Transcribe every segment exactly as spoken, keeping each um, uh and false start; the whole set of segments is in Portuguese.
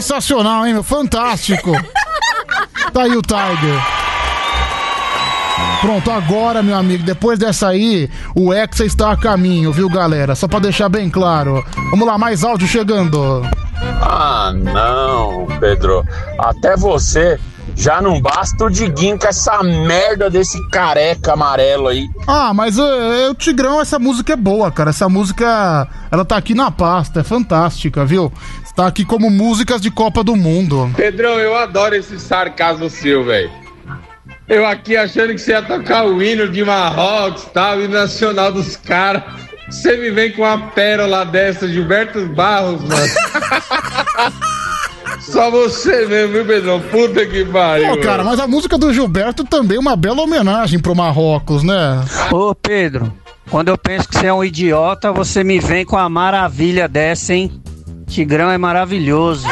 Sensacional, hein, meu? Fantástico. Tá aí o Tiger. Pronto, agora, meu amigo, depois dessa aí, o Hexa está a caminho, viu, galera? Só pra deixar bem claro. Vamos lá, mais áudio chegando. Ah, não, Pedro. Até você já não basta o Diguinho com essa merda desse careca amarelo aí. Ah, mas uh, o Tigrão, essa música é boa, cara. Essa música, ela tá aqui na pasta, é fantástica, viu? Está aqui como músicas de Copa do Mundo. Pedrão, eu adoro esse sarcasmo seu, velho. Eu aqui achando que você ia tocar o hino de Marrocos, tal, o hino nacional dos caras. Você me vem com uma pérola dessa, Gilberto Barros, mano. Só você mesmo, viu, Pedrão? Puta que pariu. Pô, cara, mas a música do Gilberto também é uma bela homenagem pro Marrocos, né? Ô, Pedro, quando eu penso que você é um idiota, você me vem com a maravilha dessa, hein? Tigrão é maravilhoso.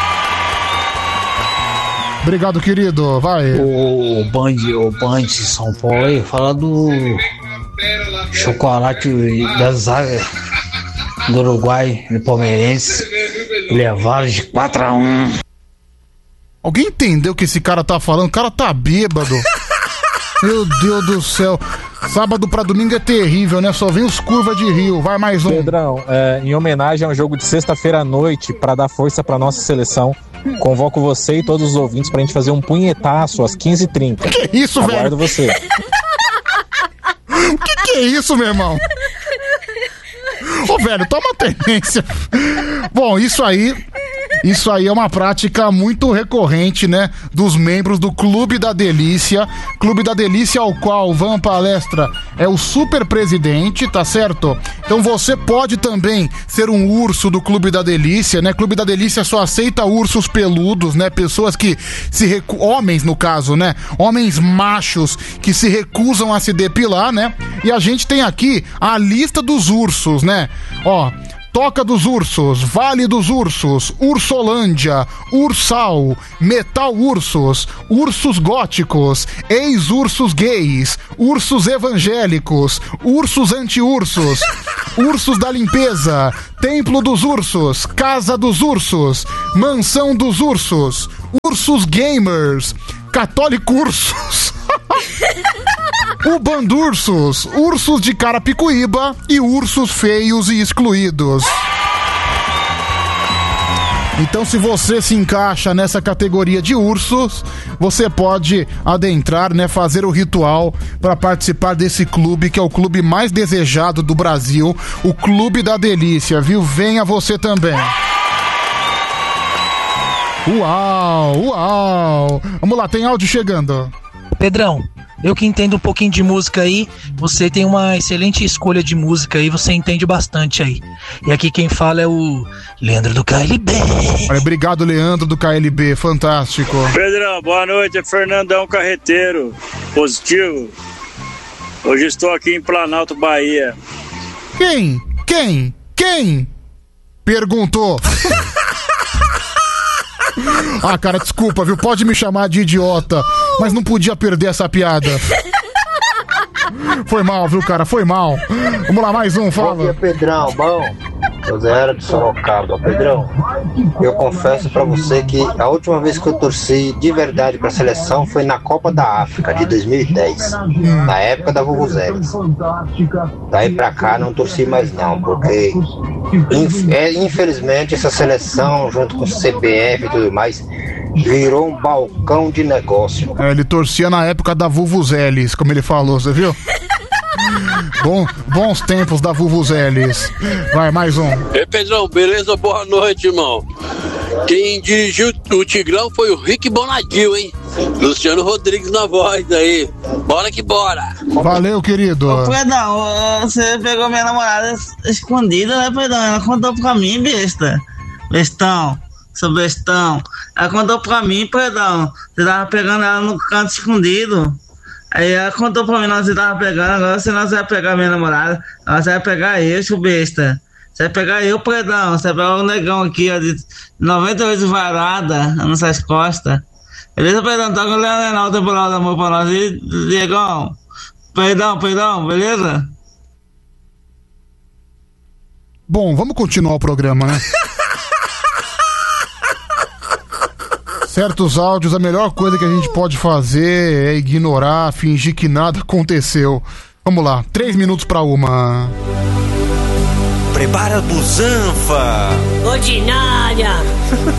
Obrigado, querido. Vai. O Band, o Band São Paulo aí, fala do chocolate da zaga do Uruguai, do Palmeirense. Levaram de quatro a um. Alguém entendeu o que esse cara tá falando? O cara tá bêbado. Meu Deus do céu. Sábado pra domingo é terrível, né? Só vem os curvas de rio. Vai mais um. Pedrão, é, em homenagem ao jogo de sexta-feira à noite, pra dar força pra nossa seleção, convoco você e todos os ouvintes pra gente fazer um punhetaço às quinze e trinta. Que isso, velho? Aguardo você. O que que é isso, meu irmão? Ô, velho, toma tendência. Bom, isso aí... Isso aí é uma prática muito recorrente, né, dos membros do Clube da Delícia. Clube da Delícia ao qual o Van Palestra é o super presidente, tá certo? Então você pode também ser um urso do Clube da Delícia, né? Clube da Delícia só aceita ursos peludos, né? Pessoas que se recu... homens, no caso, né? Homens machos que se recusam a se depilar, né? E a gente tem aqui a lista dos ursos, né? Ó... Toca dos Ursos, Vale dos Ursos, Ursolândia, Ursal, Metal Ursos, Ursos Góticos, Ex-Ursos Gays, Ursos Evangélicos, Ursos Anti-Ursos, Ursos da Limpeza, Templo dos Ursos, Casa dos Ursos, Mansão dos Ursos, Ursos Gamers, Católico Ursos... Ubandursos, ursos de Carapicuíba e ursos feios e excluídos. Então, se você se encaixa nessa categoria de ursos, você pode adentrar, né, fazer o ritual para participar desse clube, que é o clube mais desejado do Brasil, o Clube da Delícia, viu? Venha você também. Uau, uau. Vamos lá, tem áudio chegando. Pedrão, eu que entendo um pouquinho de música aí, você tem uma excelente escolha de música aí, você entende bastante aí. E aqui quem fala é o Leandro do K L B. Olha, obrigado, Leandro do K L B, fantástico. Pedrão, boa noite, é Fernandão Carreteiro, positivo. Hoje estou aqui em Planalto, Bahia. Quem? Quem? Quem? Perguntou. Ah, cara, desculpa, viu? Pode me chamar de idiota, mas não podia perder essa piada. Foi mal, viu, cara? Foi mal. Vamos lá, mais um, fala. Bom dia, Pedrão. Bom, eu era de Sorocaba. Pedrão, eu confesso pra você que a última vez que eu torci de verdade pra seleção foi na Copa da África, de dois mil e dez, na época da Vuvuzelas. Daí pra cá não torci mais não, porque inf- é, infelizmente essa seleção, junto com o C B F e tudo mais, virou um balcão de negócio. É, ele torcia na época da Vuvuzeles, como ele falou, você viu? Bom, bons tempos da Vuvuzeles. Vai, mais um. Ei, Pedrão, beleza? Boa noite, irmão. Quem dirigiu o Tigrão foi o Rick Bonadil, hein? Luciano Rodrigues na voz aí. Bora que bora. Valeu, querido. Ô, Pedrão, você pegou minha namorada escondida, né, Pedrão? Ela contou pra mim, besta. Bestão. Seu bestão. Ela contou pra mim, Pedrão. Você tava pegando ela no canto escondido. Aí ela contou pra mim, não, você tava pegando, agora você não vai pegar minha namorada, agora você vai pegar eu, seu besta. Você vai pegar eu, Pedrão, você vai pegar o negão aqui, ó, de noventa e oito varada nas nossas costas. Beleza, Pedrão? Toca o Leonel, temporal do amor pra nós aí, Diegão. Perdão, perdão, beleza? Bom, vamos continuar o programa, né? Certos áudios, a melhor coisa que a gente pode fazer é ignorar, fingir que nada aconteceu. Vamos lá, três minutos pra uma. Prepara a busanfa. Ordinária.